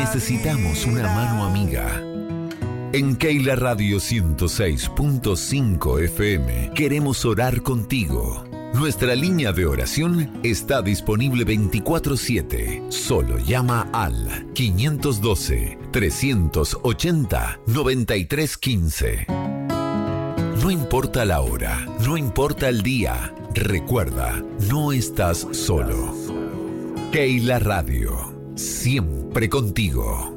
necesitamos una mano amiga. En Keila Radio 106.5 FM queremos orar contigo. Nuestra línea de oración está disponible 24/7. Solo llama al 512-380-9315. No importa la hora, no importa el día. Recuerda, no estás solo. Keila Radio, siempre contigo.